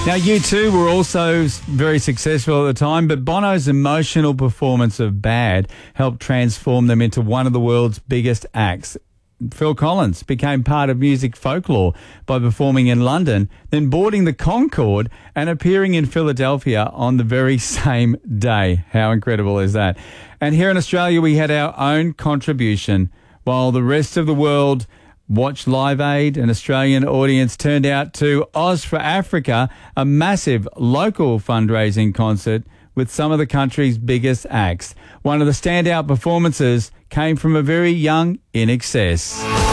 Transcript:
Now, U2 were also very successful at the time, but Bono's emotional performance of Bad helped transform them into one of the world's biggest acts. Phil Collins became part of music folklore by performing in London, then boarding the Concorde and appearing in Philadelphia on the very same day. How incredible is that? And here in Australia, we had our own contribution. While the rest of the world watched Live Aid, an Australian audience turned out to Oz for Africa, a massive local fundraising concert with some of the country's biggest acts. One of the standout performances came from a very young INXS.